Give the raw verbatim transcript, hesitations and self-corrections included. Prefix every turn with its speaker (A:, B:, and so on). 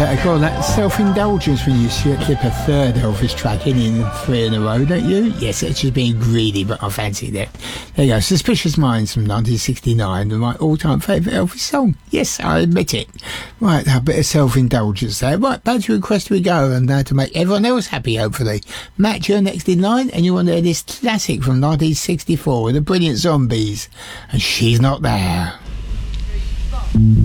A: Uh, God, that self-indulgence when you slip a third Elvis track in in three in a row, don't you? Yes, it's just being greedy, but I fancy that. There you go. Suspicious Minds from nineteen sixty-nine, my all-time favourite Elvis song. Yes, I admit it. Right, a bit of self-indulgence there. Right, back to request we go, and now to make everyone else happy, hopefully. Matt, you're next in line, and you want to hear this classic from nineteen sixty-four with the Brilliant Zombies, and She's Not There.